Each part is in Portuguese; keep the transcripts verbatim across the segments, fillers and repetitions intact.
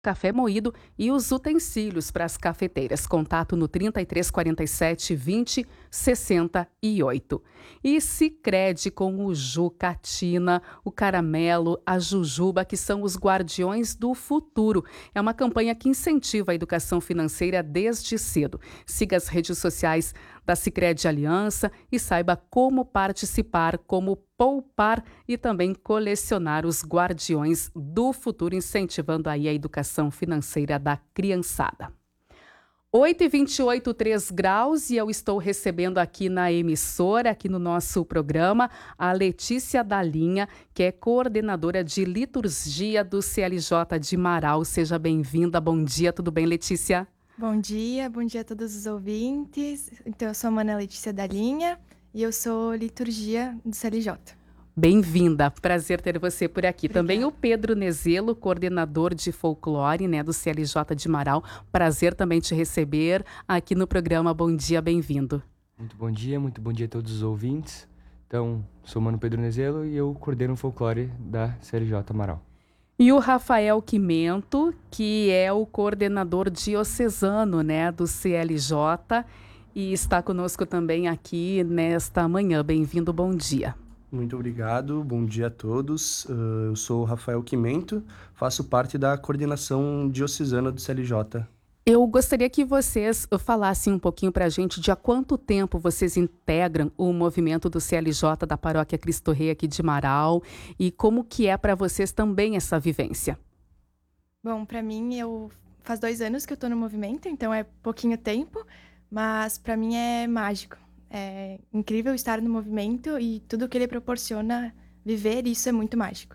café moído e os utensílios para as cafeteiras. Contato no trinta e três, quarenta e sete, vinte, sessenta e oito. E Sicredi com o Jucatina, o Caramelo, a Jujuba, que são os guardiões do futuro. É uma campanha que incentiva a educação financeira desde cedo. Siga as redes sociais da Sicredi Aliança e saiba como participar, como poupar e também colecionar os guardiões do futuro, incentivando aí a educação financeira da criançada. oito e vinte e oito, três graus, e eu estou recebendo aqui na emissora, aqui no nosso programa, a Letícia Dalinha, que é coordenadora de liturgia do C L J de Marau. Seja bem-vinda, bom dia, tudo bem, Letícia? Bom dia, bom dia a todos os ouvintes. Então, eu sou a Mana Letícia Dalinha e eu sou liturgia do C L J. Bem-vinda, prazer ter você por aqui. Obrigada. Também o Pedro Nezelo, coordenador de folclore, né, do C L J de Marau. Prazer também te receber aqui no programa. Bom dia, bem-vindo. Muito bom dia, muito bom dia a todos os ouvintes. Então, sou o Mano Pedro Nezelo e eu coordeno o folclore da C L J Marau. E o Rafael Quimento, que é o coordenador diocesano, né, do C L J e está conosco também aqui nesta manhã. Bem-vindo, bom dia. Muito obrigado, bom dia a todos. Uh, eu sou o Rafael Quimento, faço parte da coordenação diocesana do C L J. Eu gostaria que vocês falassem um pouquinho para a gente de há quanto tempo vocês integram o movimento do C L J da Paróquia Cristo Rei aqui de Marau e como que é para vocês também essa vivência. Bom, para mim, eu faz dois anos que eu tô no movimento, então é pouquinho tempo, mas para mim é mágico. É incrível estar no movimento e tudo que ele proporciona viver, isso é muito mágico.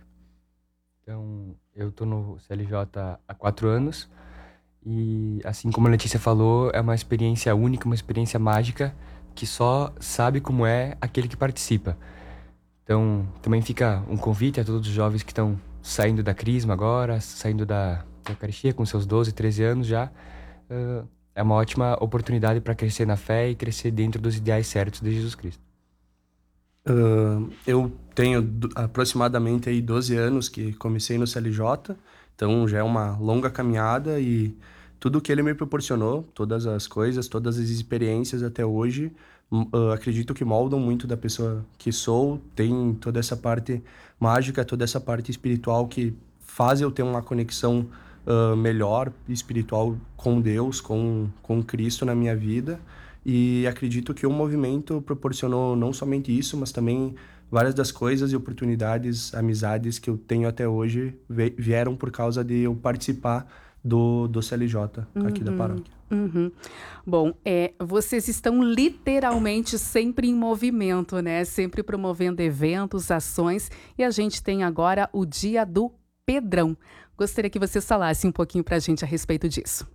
Então, eu tô no C L J há quatro anos. E, assim como a Letícia falou, é uma experiência única, uma experiência mágica, que só sabe como é aquele que participa. Então, também fica um convite a todos os jovens que estão saindo da crisma agora, saindo da, da Eucaristia com seus doze, treze anos já. Uh, é uma ótima oportunidade para crescer na fé e crescer dentro dos ideais certos de Jesus Cristo. Uh, eu tenho do, aproximadamente aí doze anos que comecei no C L J, então já é uma longa caminhada e tudo que ele me proporcionou, todas as coisas, todas as experiências até hoje, uh, acredito que moldam muito da pessoa que sou. Tem toda essa parte mágica, toda essa parte espiritual que faz eu ter uma conexão uh, melhor, espiritual com Deus, com, com Cristo na minha vida. E acredito que o movimento proporcionou não somente isso, mas também várias das coisas e oportunidades, amizades que eu tenho até hoje vieram por causa de eu participar do, do C L J aqui uhum, da paróquia. Uhum. Bom, é, vocês estão literalmente sempre em movimento, né? Sempre promovendo eventos, ações, e a gente tem agora o Dia do Pedrão. Gostaria que vocês falassem um pouquinho para a gente a respeito disso.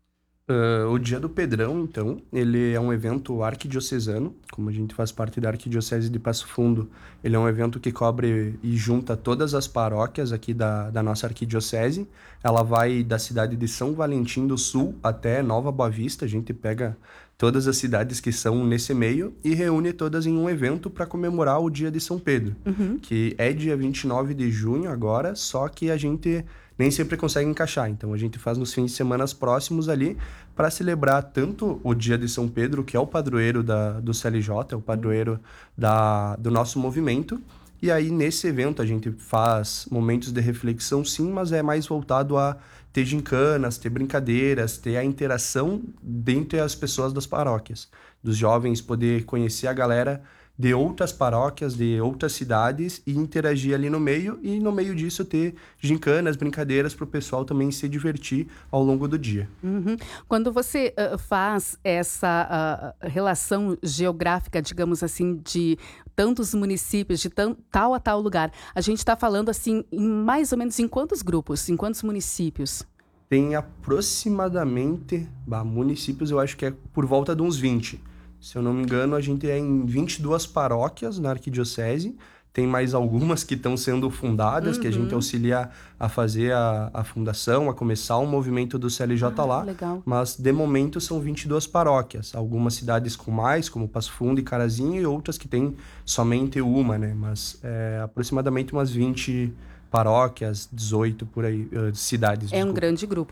Uh, o Dia do Pedrão, então, ele é um evento arquidiocesano, como a gente faz parte da Arquidiocese de Passo Fundo, ele é um evento que cobre e junta todas as paróquias aqui da, da nossa arquidiocese. Ela vai da cidade de São Valentim do Sul até Nova Boa Vista, a gente pega todas as cidades que são nesse meio e reúne todas em um evento para comemorar o Dia de São Pedro, uhum, que é dia vinte e nove de junho agora, só que a gente nem sempre consegue encaixar, então a gente faz nos fins de semana próximos ali para celebrar tanto o Dia de São Pedro, que é o padroeiro da, do C L J, é o padroeiro da, do nosso movimento, e aí nesse evento a gente faz momentos de reflexão sim, mas é mais voltado a ter gincanas, ter brincadeiras, ter a interação dentre as pessoas das paróquias, dos jovens poder conhecer a galera de outras paróquias, de outras cidades e interagir ali no meio, e no meio disso ter gincanas, brincadeiras para o pessoal também se divertir ao longo do dia. Uhum. Quando você uh, faz essa uh, relação geográfica, digamos assim, de tantos municípios, de tam, tal a tal lugar, a gente está falando assim, em mais ou menos em quantos grupos, em quantos municípios? Tem aproximadamente, bah, municípios eu acho que é por volta de uns vinte. Se eu não me engano, a gente é em vinte e duas paróquias na arquidiocese. Tem mais algumas que estão sendo fundadas, uhum, que a gente auxilia a fazer a, a fundação, a começar o movimento do C L J ah, lá. Legal. Mas, de momento, são vinte e duas paróquias. Algumas cidades com mais, como Passo Fundo e Carazinho, e outras que têm somente uma, né? Mas, é, aproximadamente umas vinte paróquias, dezoito por aí, uh, cidades. É um desculpa. grande grupo.